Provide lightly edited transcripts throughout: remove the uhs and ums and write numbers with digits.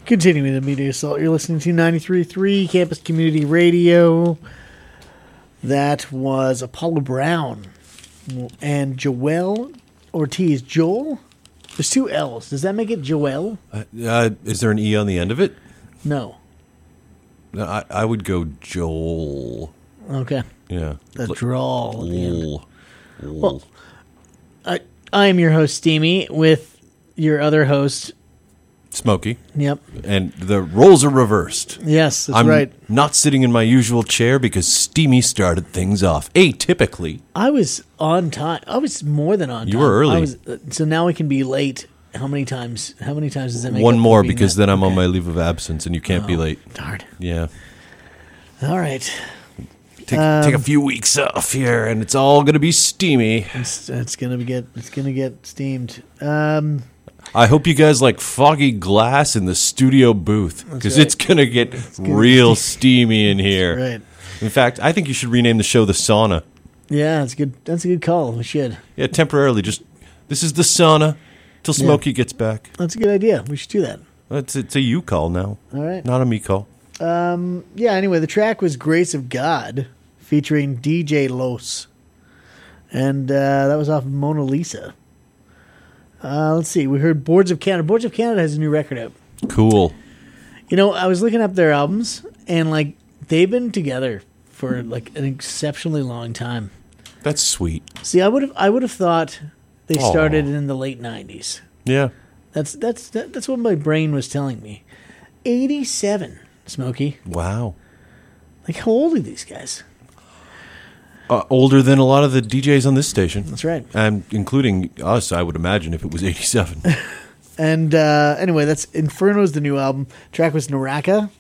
Continuing the media assault, you're listening to 93.3 Campus Community Radio. That was Apollo Brown and Joel Ortiz. Joel? There's two L's. Does that make it Joel? Is there an E on the end of it? No. I would go Joel. Okay. Yeah. The drawl at the end. Well, I am your host, Steamy, with your other host, Smokey. Yep. And the roles are reversed. Yes, that's I'm right. not sitting in my usual chair because Steamy started things off. Atypically. I was on time. I was more than on time. You were early. So now we can be late. How many times does that make? One up more for being because that? then I'm on Okay. my leave of absence and you can't be late. Darn. Yeah. All right. Take a few weeks off here and it's all going to be steamy. It's gonna get steamed. I hope you guys like foggy glass in the studio booth because right. it's going to get real steamy in here. Right. In fact, I think you should rename the show the sauna. Yeah, that's good. That's a good call. We should. Yeah, temporarily. This is the sauna till Smokey gets back. That's a good idea. We should do that. It's a you call now. All right. Not a me call. Yeah. Anyway, the track was "Grace of God" featuring DJ Los, and that was off of Mona Lisa. Let's see. We heard Boards of Canada. Boards of Canada has a new record out. Cool. You know, I was looking up their albums, and like they've been together for like an exceptionally long time. That's sweet. See, I would have thought they Aw. started in the late '90s. Yeah. That's what my brain was telling me. 87, Smokey. Wow. Like, how old are these guys? Older than a lot of the DJs on this station. That's right. And including us, I would imagine, if it was 87. And anyway, that's Inferno's the new album. Track was Naraka.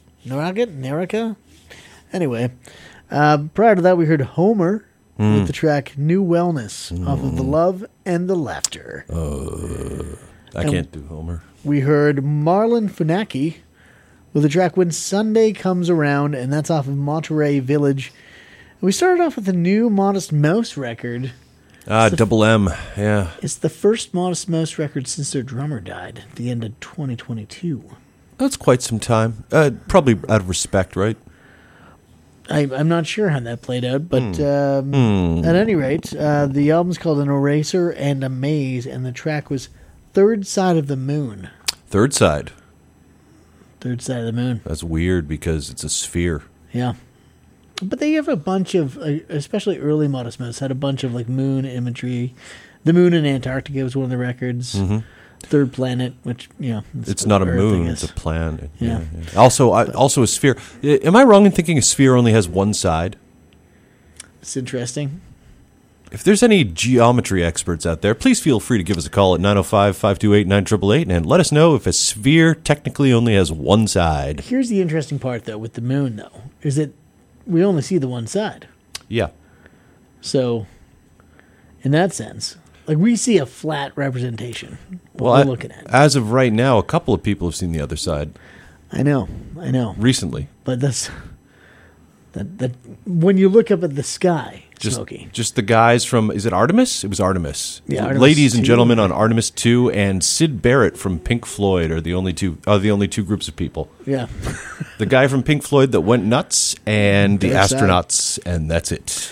Anyway, prior to that, we heard Homer with the track New Wellness off of The Love and the Laughter. I can't do Homer. We heard Marlon Funaki with the track When Sunday Comes Around, and that's off of Monterey Village. We started off with a new Modest Mouse record. Double M, yeah. It's the first Modest Mouse record since their drummer died at the end of 2022. That's quite some time. Probably out of respect, right? I'm not sure how that played out, but at any rate, the album's called An Eraser and a Maze, and the track was Third Side of the Moon. Third Side. Third Side of the Moon. That's weird because it's a sphere. Yeah. But they have a bunch of, especially early Modest Mouse, had a bunch of like moon imagery. The Moon in Antarctica was one of the records. Mm-hmm. Third Planet, which, It's not a Earth, I moon, guess. it's a planet. Yeah. Also a sphere. Am I wrong in thinking a sphere only has one side? It's interesting. If there's any geometry experts out there, please feel free to give us a call at 905-528-9888 and let us know if a sphere technically only has one side. Here's the interesting part, though, with the moon, though, is that we only see the one side. Yeah. So, in that sense, like we see a flat representation. What we're looking at. As of right now, a couple of people have seen the other side I know. recently. But that's that when you look up at the sky, Smokey. Just the guys from, is it Artemis? It was Artemis. Yeah, Artemis Ladies and 2. gentlemen on Artemis 2 and Sid Barrett from Pink Floyd are the only two groups of people. Yeah. The guy from Pink Floyd that went nuts and the Dark side. astronauts, and that's it.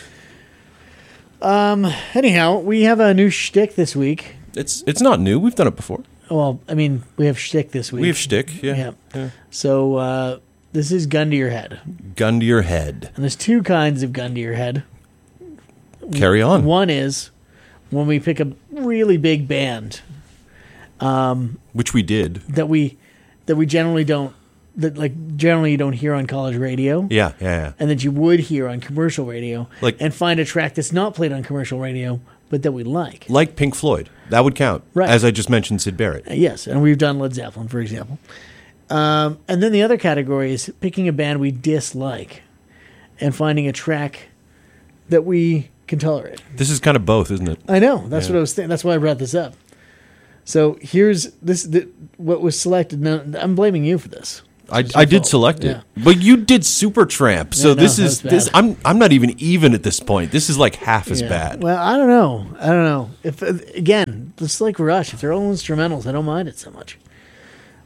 Anyhow, we have a new shtick this week. It's not new. We've done it before. Well, I mean, we have shtick this week. We have shtick, yeah. So this is Gun to Your Head. Gun to your head. And there's two kinds of gun to your head. Carry on. One is when we pick a really big band Which we did. that we generally don't generally you don't hear on college radio. Yeah. And that you would hear on commercial radio. Like- and find a track that's not played on commercial radio but that we like. Like Pink Floyd. That would count. Right. As I just mentioned Sid Barrett. Yes, and we've done Led Zeppelin, for example. And then the other category is picking a band we dislike and finding a track that we can tolerate. This is kind of both, isn't it? I know. That's what I was thinking. That's why I brought this up. So here's what was selected. Now, I'm blaming you for this. I It's your did fault. select it, Yeah. but you did Supertramp, so Yeah, no, this that is was this. bad. I'm not even at this point. This is like half as Yeah. bad. Well, I don't know. If again, it's like Rush. If they're all instrumentals, I don't mind it so much.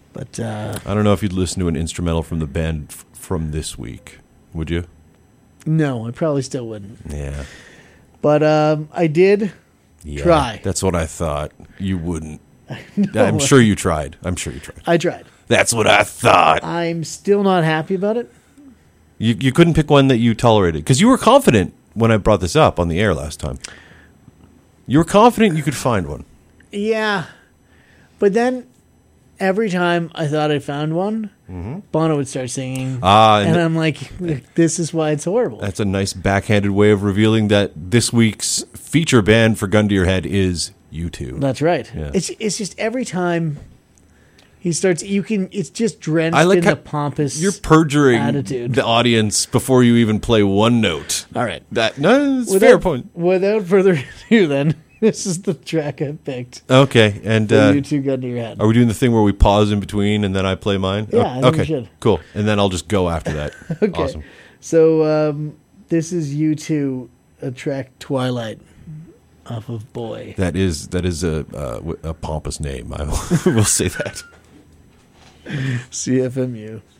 But I don't know if you'd listen to an instrumental from the band from this week. Would you? no, I probably still wouldn't. Yeah. But I did try. That's what I thought. You wouldn't. No, I'm sure you tried. I tried. That's what I thought. I'm still not happy about it. You couldn't pick one that you tolerated because you were confident when I brought this up on the air last time. You were confident you could find one. Yeah. But then every time I thought I found one, Bono would start singing. And I'm like, this is why it's horrible. That's a nice backhanded way of revealing that this week's feature band for Gun to Your Head is U2. That's right. Yeah. It's just every time he starts, it's just drenched I like in how the pompous you're perjuring attitude. the audience before you even play one note. All right. It's a fair point. Without further ado, then, this is the track I picked. Okay, and For you two, Gun to Your Head. are we doing the thing where we pause in between and then I play mine? Yeah, I think okay, we should. Cool. And then I'll just go after that. Okay. Awesome. So this is U2, a track Twilight off of Boy. That is a pompous name. I will say that. CFMU.